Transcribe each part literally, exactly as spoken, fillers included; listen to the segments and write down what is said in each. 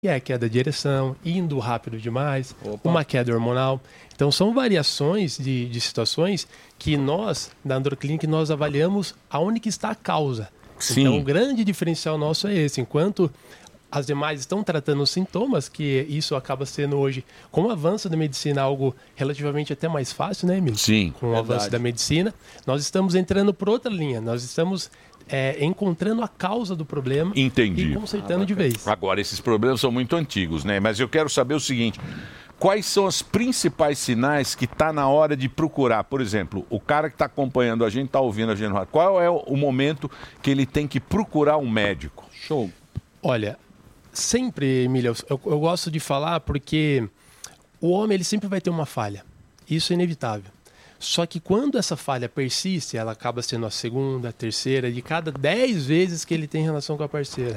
que é a queda de ereção, indo rápido demais, Opa. uma queda hormonal. Então, são variações de, de situações que nós, na Androclinic, nós avaliamos aonde que está a causa. Sim. Então, o grande diferencial nosso é esse. Enquanto as demais estão tratando os sintomas, que isso acaba sendo hoje, com o avanço da medicina, algo relativamente até mais fácil, né, Emílio? Sim. Com o verdade. avanço da medicina, nós estamos entrando por outra linha. Nós estamos... É, encontrando a causa do problema Entendi. e consertando ah, de vez. Agora, esses problemas são muito antigos, né? Mas eu quero saber o seguinte, quais são os principais sinais que está na hora de procurar? Por exemplo, o cara que está acompanhando a gente, está ouvindo a gente, qual é o momento que ele tem que procurar um médico? Show. Olha, sempre, Emílio, eu, eu gosto de falar porque o homem ele sempre vai ter uma falha. Isso é inevitável. Só que quando essa falha persiste, ela acaba sendo a segunda, a terceira, de cada dez vezes que ele tem relação com a parceira.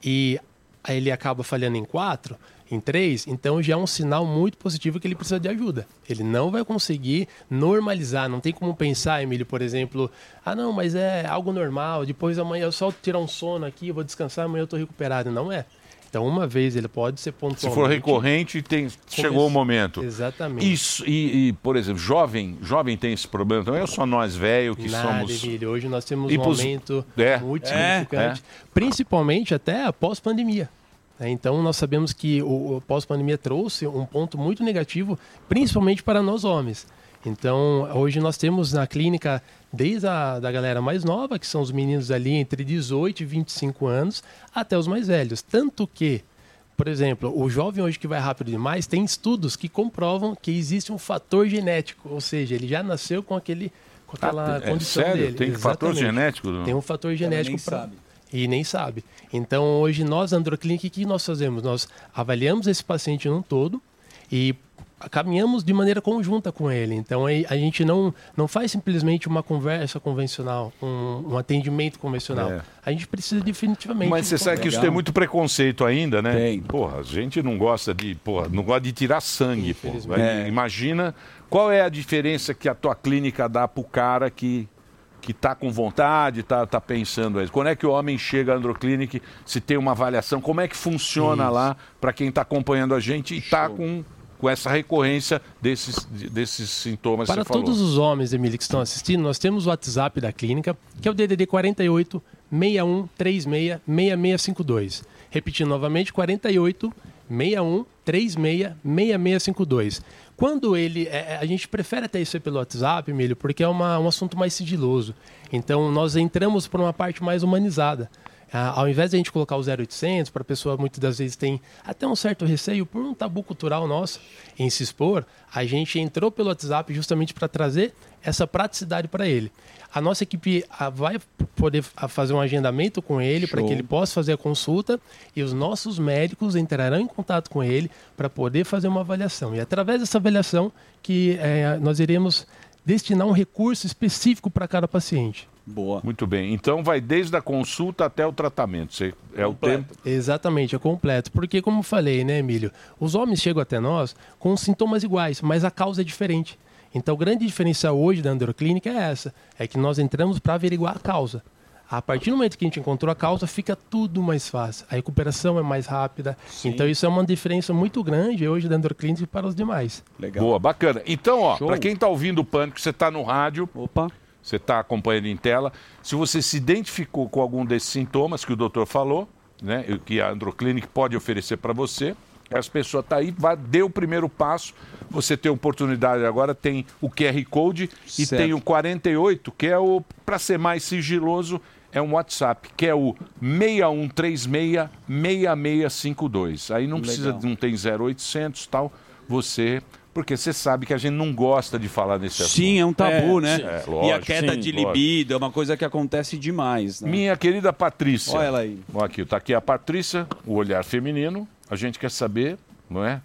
E aí ele acaba falhando em quatro, em três, então já é um sinal muito positivo que ele precisa de ajuda. Ele não vai conseguir normalizar, não tem como pensar, Emílio, por exemplo, ah não, mas é algo normal, depois amanhã eu só tirar um sono aqui, eu vou descansar, amanhã eu estou recuperado. Não é. Então, uma vez ele pode ser pontualmente... Se for recorrente, tem, chegou o momento. Exatamente. Isso, e, e, por exemplo, jovem, jovem tem esse problema também? Ou só nós, velho, que Nada, somos... Emílio. Hoje nós temos e um pros... aumento é. muito é. significante, é. principalmente até após pandemia. Então, nós sabemos que o, o pós-pandemia trouxe um ponto muito negativo, principalmente para nós homens. Então, hoje nós temos na clínica, desde a da galera mais nova, que são os meninos ali entre dezoito e vinte e cinco anos, até os mais velhos. Tanto que, por exemplo, o jovem hoje que vai rápido demais, tem estudos que comprovam que existe um fator genético, ou seja, ele já nasceu com, aquele, com aquela ah, condição é sério? dele. Tem Exatamente. fator genético? Tem um fator genético. Nem pra... sabe. E nem sabe. Então, hoje, nós, Androclinic, o que nós fazemos? Nós avaliamos esse paciente num todo e caminhamos de maneira conjunta com ele. Então, a gente não, não faz simplesmente uma conversa convencional, um, um atendimento convencional. É. A gente precisa definitivamente... Mas você sabe que isso tem muito preconceito ainda, né? Tem. Porra, a gente não gosta de, porra, não gosta de tirar sangue. Porra. É. Imagina qual é a diferença que a tua clínica dá pro cara que... que está com vontade, está tá pensando isso. Quando é que o homem chega à Androclinic, se tem uma avaliação, como é que funciona isso. lá para quem está acompanhando a gente e está com, com essa recorrência desses, desses sintomas para que você falou? Para todos os homens, Emílio, que estão assistindo, nós temos o WhatsApp da clínica, que é o D D D quarenta e oito, sessenta e um, trinta e seis, sessenta e seis cinquenta e dois. Repetindo novamente, quarenta e oito, sessenta e um, trinta e seis, sessenta e seis cinquenta e dois. Quando ele... É, a gente prefere até isso pelo WhatsApp, Emílio, porque é uma, um assunto mais sigiloso. Então, nós entramos por uma parte mais humanizada. Ah, ao invés de a gente colocar o zero oitocentos, para a pessoa muitas das vezes tem até um certo receio por um tabu cultural nosso em se expor, a gente entrou pelo WhatsApp justamente para trazer essa praticidade para ele. A nossa equipe ah, vai poder fazer um agendamento com ele para que ele possa fazer a consulta e os nossos médicos entrarão em contato com ele para poder fazer uma avaliação. E através dessa avaliação que é, nós iremos destinar um recurso específico para cada paciente. Boa. Muito bem. Então vai desde a consulta até o tratamento. Você, é completo. O tempo? Exatamente, é completo. Porque, como falei, né, Emílio? Os homens chegam até nós com sintomas iguais, mas a causa é diferente. Então, o grande diferencial hoje da Androclinic é essa. É que nós entramos para averiguar a causa. A partir do momento que a gente encontrou a causa, fica tudo mais fácil. A recuperação é mais rápida. Sim. Então, isso é uma diferença muito grande hoje da Androclinic para os demais. Legal. Boa, bacana. Então, ó, para quem está ouvindo o Pânico, você está no rádio. Opa. Você está acompanhando em tela. Se você se identificou com algum desses sintomas que o doutor falou, né, que a Androclinic pode oferecer para você, as pessoas estão tá aí, vai, dê o primeiro passo. Você tem oportunidade agora, tem o Q R Code e certo. Tem o quarenta e oito, que é o, para ser mais sigiloso, é um WhatsApp, que é o seis um três seis, seis seis cinco dois. Aí não precisa, Legal. Não tem zero oitocentos e tal, você... Porque você sabe que a gente não gosta de falar desse assunto. Sim, é um tabu, é, né? É, lógico, e a queda sim, de libido lógico. É uma coisa que acontece demais. Né? Minha querida Patrícia. Olha ela aí. Ó, aqui, tá aqui a Patrícia, o olhar feminino. A gente quer saber, não é?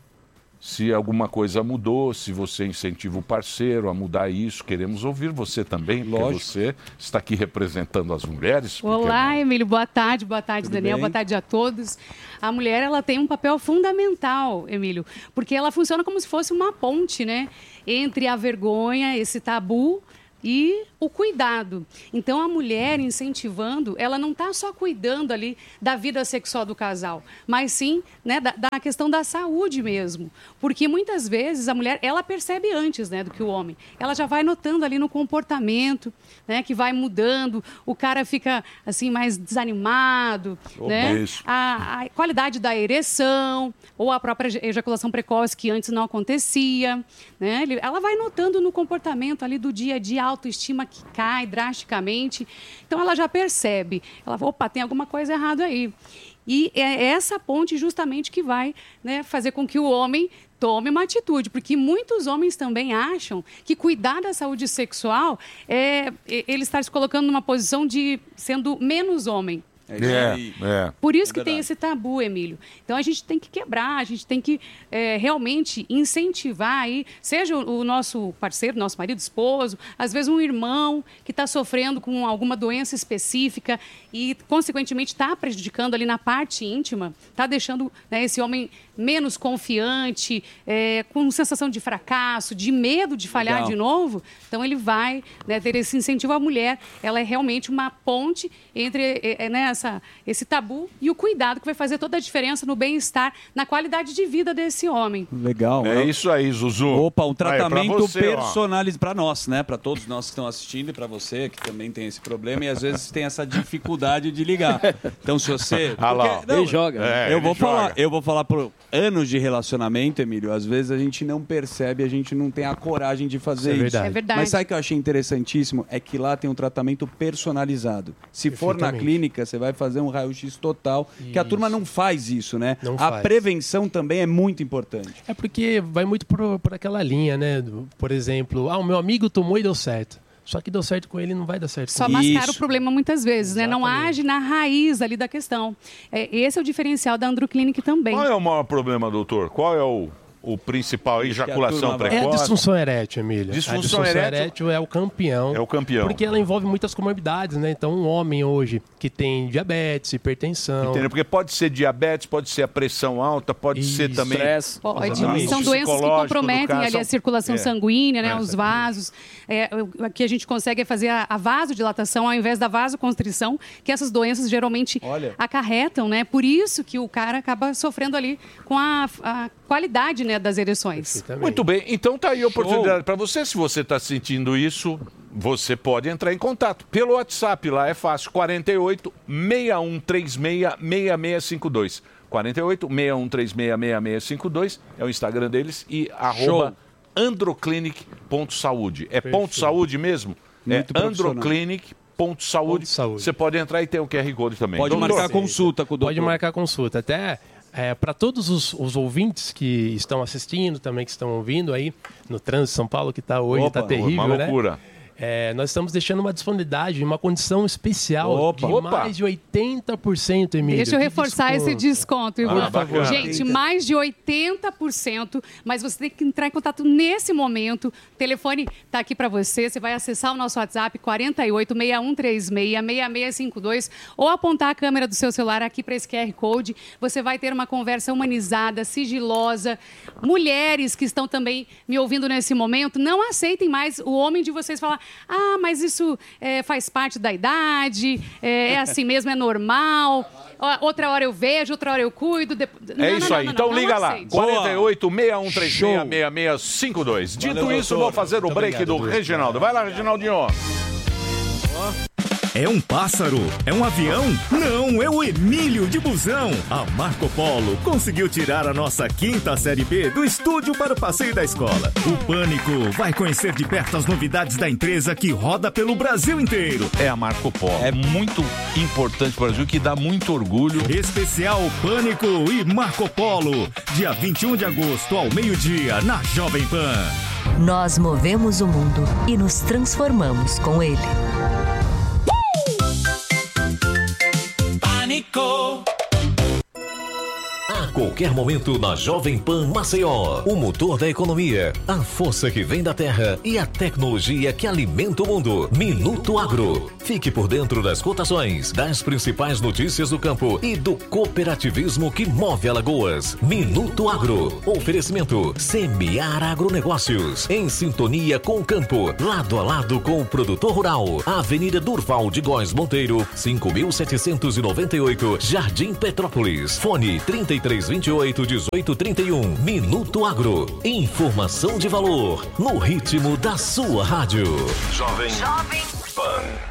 Se alguma coisa mudou, se você incentiva o parceiro a mudar isso. Queremos ouvir você também, porque Lógico. Você está aqui representando as mulheres. Olá, Emílio, boa tarde, boa tarde, Tudo Daniel, bem? Boa tarde a todos. A mulher, ela tem um papel fundamental, Emílio, porque ela funciona como se fosse uma ponte, né? Entre a vergonha, esse tabu, e o cuidado. Então, a mulher incentivando, ela não está só cuidando ali da vida sexual do casal, mas sim, né, da, da questão da saúde mesmo. Porque muitas vezes a mulher, ela percebe antes, né, do que o homem. Ela já vai notando ali no comportamento, né, que vai mudando, o cara fica assim mais desanimado, oh, né? A, a qualidade da ereção ou a própria ejaculação precoce que antes não acontecia, né? Ela vai notando no comportamento ali do dia a dia, a autoestima que cai drasticamente. Então ela já percebe, ela fala, opa, tem alguma coisa errada aí. E é essa ponte justamente que vai, né, fazer com que o homem tome uma atitude, porque muitos homens também acham que cuidar da saúde sexual é ele estar se colocando numa posição de sendo menos homem. É, é. Por isso é que verdade. tem esse tabu, Emílio. Então a gente tem que quebrar, a gente tem que é, realmente incentivar aí, seja o, o nosso parceiro, nosso marido, esposo, às vezes um irmão que está sofrendo com alguma doença específica e, consequentemente, está prejudicando ali na parte íntima, está deixando, né, esse homem menos confiante, é, com sensação de fracasso, de medo de falhar Legal. de novo. Então ele vai, né, ter esse incentivo à mulher. Ela é realmente uma ponte entre é, né, essa, esse tabu e o cuidado que vai fazer toda a diferença no bem-estar, na qualidade de vida desse homem. Legal. É isso aí, Zuzu. Opa, um tratamento você, personalizado para nós, né? Para todos nós que estão assistindo e para você que também tem esse problema e às vezes tem essa dificuldade de ligar. Então se você... Ah lá, Porque, não, ele joga. É, eu, vou falar, eu vou falar por anos de relacionamento, Emílio, às vezes a gente não percebe, a gente não tem a coragem de fazer isso. É isso. verdade. É verdade. Mas sabe o que eu achei interessantíssimo? É que lá tem um tratamento personalizado. Se for na clínica, você vai fazer um raio-x total, isso. que a turma não faz isso, né? Não a faz. prevenção também é muito importante. É porque vai muito por, por aquela linha, né? Do- Por exemplo, ah, o meu amigo tomou e deu certo. Só que deu certo com ele, não vai dar certo Só com mascara Isso. o problema muitas vezes, né? Não Exatamente. age na raiz ali da questão. É, esse é o diferencial da Androclinic também. Qual é o maior problema, doutor? Qual é o, o principal? Ejaculação turma vai- É a precoce? disfunção erétil, Emílio. Disfunção a disfunção erétil- erétil é o campeão. É o campeão. Porque ela envolve muitas comorbidades, né? Então, um homem hoje que tem diabetes, hipertensão... Entendeu? Porque pode ser diabetes, pode ser a pressão alta, pode Isso. ser também... Estresse. Pode. Exatamente. São doenças que Psicológico do comprometem cara, ali são- a circulação É. sanguínea, né, É, os vasos. É, o que a gente consegue é fazer a, a vasodilatação ao invés da vasoconstrição, que essas doenças geralmente Olha. acarretam, né? Por isso que o cara acaba sofrendo ali com a, a qualidade, né, das ereções. Perfeitamente. Muito bem, então tá aí a oportunidade para você. Se você está sentindo isso, você pode entrar em contato pelo WhatsApp, lá é fácil, quarenta e oito, seis um três seis, seis seis cinco dois. quarenta e oito, seis um três seis, seis seis cinco dois é o Instagram deles e arroba androclinic.saúde. É ponto saúde mesmo? Muito é profissional. androclinic.saúde. Ponto saúde. Você pode entrar e tem o Q R Code também. Pode Doutor, marcar consulta com o doutor. Pode marcar consulta. Até para todos os, os ouvintes que estão assistindo, também que estão ouvindo aí no trânsito de São Paulo, que está hoje, Opa, está terrível, uma né? loucura. É, nós estamos deixando uma disponibilidade, uma condição especial Opa. de Opa. mais de oitenta por cento, Emílio. Deixa eu de reforçar esse desconto, Ivan. Ah, bacana. Gente, mais de oitenta por cento, mas você tem que entrar em contato nesse momento. O telefone está aqui para você. Você vai acessar o nosso WhatsApp quarenta e oito, seis um três seis, seis seis cinco dois ou apontar a câmera do seu celular aqui para esse Q R Code. Você vai ter uma conversa humanizada, sigilosa. Mulheres que estão também me ouvindo nesse momento, não aceitem mais o homem de vocês falar: ah, mas isso é, faz parte da idade, é, é assim mesmo, é normal. Ó, outra hora eu vejo, outra hora eu cuido. Depois... É Não, não, isso não, aí. não, Então não, liga não lá. aceite. quarenta e oito, seis um três Show. seis, seis seis cinco dois. Dito Valeu, isso, doutor. vou fazer o Muito break obrigado, do doutor. Reginaldo. Vai lá, Reginaldinho. É um pássaro? É um avião? Não, é o Emílio de Busão. A Marco Polo conseguiu tirar a nossa quinta série B do estúdio para o passeio da escola. O Pânico vai conhecer de perto as novidades da empresa que roda pelo Brasil inteiro. É a Marco Polo. É muito importante para o Brasil, que dá muito orgulho. Especial Pânico e Marco Polo. Dia vinte e um de agosto, ao meio-dia, na Jovem Pan. Nós movemos o mundo e nos transformamos com ele. Pânico. A qualquer momento na Jovem Pan Maceió. O motor da economia, a força que vem da terra e a tecnologia que alimenta o mundo. Minuto Agro. Fique por dentro das cotações, das principais notícias do campo e do cooperativismo que move Alagoas. Minuto Agro. Oferecimento Semear Agronegócios. Em sintonia com o campo, lado a lado com o produtor rural. Avenida Durval de Góes Monteiro, cinco mil setecentos e noventa e oito, Jardim Petrópolis. Fone trinta e três vinte e oito, dezoito trinta e um. Minuto Agro. Informação de valor no ritmo da sua rádio. Jovem Jovem Pan.